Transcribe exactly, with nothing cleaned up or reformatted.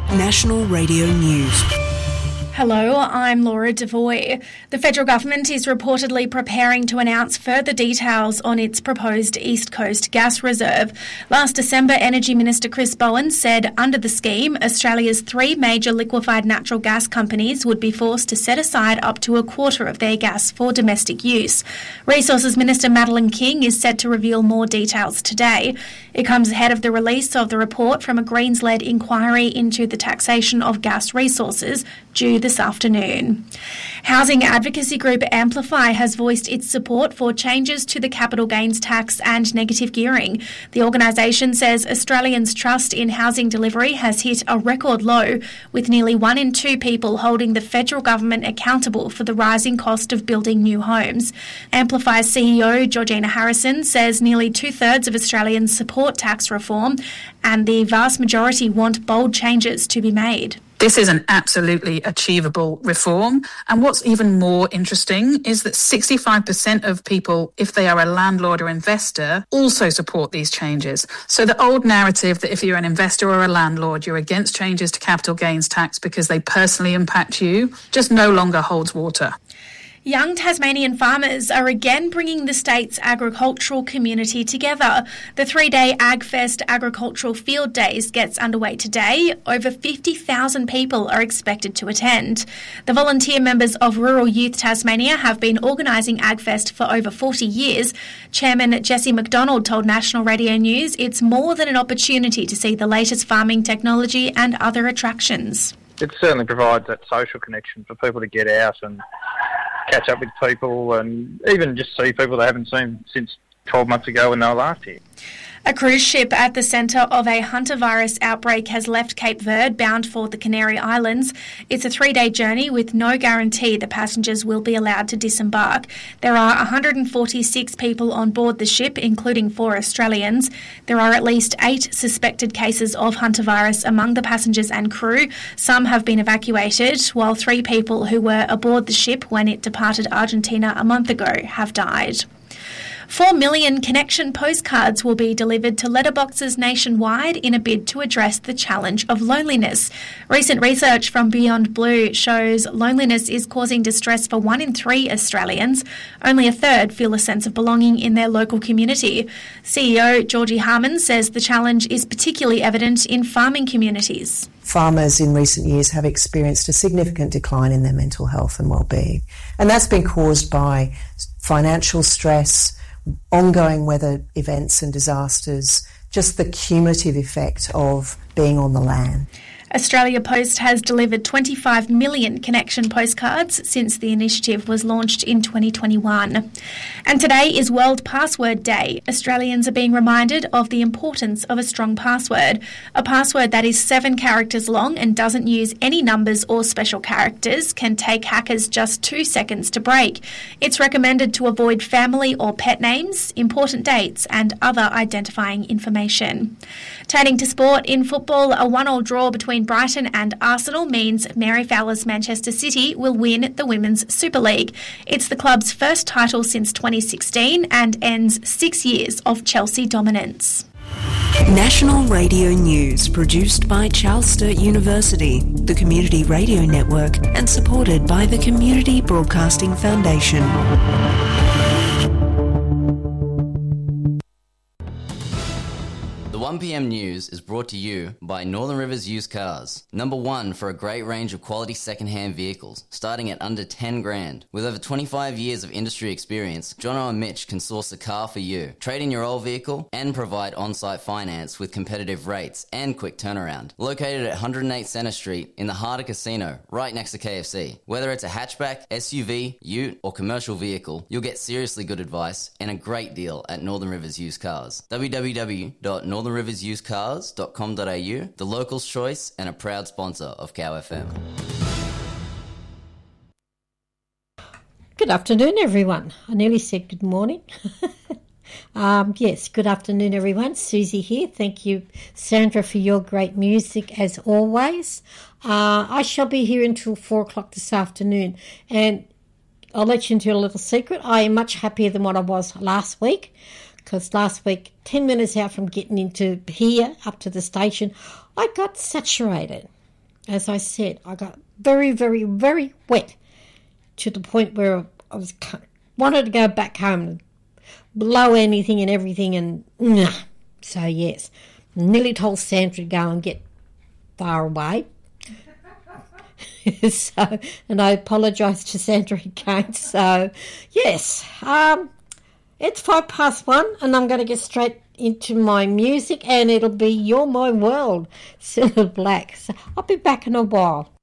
National Radio News. Hello, I'm Laura Devoy. The federal government is reportedly preparing to announce further details on its proposed East Coast gas reserve. Last December, Energy Minister Chris Bowen said under the scheme, Australia's three major liquefied natural gas companies would be forced to set aside up to a quarter of their gas for domestic use. Resources Minister Madeleine King is set to reveal more details today. It comes ahead of the release of the report from a Greens-led inquiry into the taxation of gas resources due this afternoon. Housing advocacy group Amplify has voiced its support for changes to the capital gains tax and negative gearing. The organisation says Australians' trust in housing delivery has hit a record low, with nearly one in two people holding the federal government accountable for the rising cost of building new homes. Amplify's C E O, Georgina Harrison, says nearly two-thirds of Australians support tax reform and the vast majority want bold changes to be made. This is an absolutely achievable reform. And what's even more interesting is that sixty-five percent of people, if they are a landlord or investor, also support these changes. So the old narrative that if you're an investor or a landlord, you're against changes to capital gains tax because they personally impact you, just no longer holds water. Young Tasmanian farmers are again bringing the state's agricultural community together. The three-day AgFest Agricultural Field Days gets underway today. Over fifty thousand people are expected to attend. The volunteer members of Rural Youth Tasmania have been organising AgFest for over forty years. Chairman Jesse McDonald told National Radio News it's more than an opportunity to see the latest farming technology and other attractions. It certainly provides that social connection for people to get out and catch up with people and even just see people they haven't seen since twelve months ago when they were last here. A cruise ship at the centre of a hantavirus outbreak has left Cape Verde bound for the Canary Islands. It's a three-day journey with no guarantee the passengers will be allowed to disembark. There are one hundred forty-six people on board the ship, including four Australians. There are at least eight suspected cases of hantavirus among the passengers and crew. Some have been evacuated, while three people who were aboard the ship when it departed Argentina a month ago have died. Four million connection postcards will be delivered to letterboxes nationwide in a bid to address the challenge of loneliness. Recent research from Beyond Blue shows loneliness is causing distress for one in three Australians. Only a third feel a sense of belonging in their local community. C E O Georgie Harman says the challenge is particularly evident in farming communities. Farmers in recent years have experienced a significant decline in their mental health and well-being, and that's been caused by financial stress, ongoing weather events and disasters, just the cumulative effect of being on the land. Australia Post has delivered twenty-five million connection postcards since the initiative was launched in twenty twenty-one. And today is World Password Day. Australians are being reminded of the importance of a strong password. A password that is seven characters long and doesn't use any numbers or special characters can take hackers just two seconds to break. It's recommended to avoid family or pet names, important dates and other identifying information. Turning to sport, in football, a one-all draw between Brighton and Arsenal means Mary Fowler's Manchester City will win the Women's Super League. It's the club's first title since twenty sixteen and ends six years of Chelsea dominance. National Radio News, produced by Charles Sturt University, the Community Radio Network, and supported by the Community Broadcasting Foundation. one p m News is brought to you by Northern Rivers Used Cars. Number one for a great range of quality second-hand vehicles, starting at under ten grand. With over twenty-five years of industry experience, Jono and Mitch can source a car for you, trade in your old vehicle, and provide on-site finance with competitive rates and quick turnaround. Located at one hundred eight Centre Street in the heart of Casino, right next to K F C. Whether it's a hatchback, S U V, ute, or commercial vehicle, you'll get seriously good advice and a great deal at Northern Rivers Used Cars. w w w dot northern rivers used cars dot com dot a u, the local's choice and a proud sponsor of Cow F M. Good afternoon, everyone. I nearly said good morning. um, yes, good afternoon, everyone. Susie here. Thank you, Sandra, for your great music, as always. Uh, I shall be here until four o'clock this afternoon, and I'll let you into a little secret. I am much happier than what I was last week, because last week, ten minutes out from getting into here, up to the station, I got saturated. as I said, I got very, very, very wet to the point where I was wanted to go back home and blow anything and everything, and nah. So yes, nearly told Sandra to go and get far away. So, and I apologise to Sandra again. So, yes, um, it's five past one, and I'm going to get straight into my music, and it'll be "You're My World," Cilla Black. So I'll be back in a while.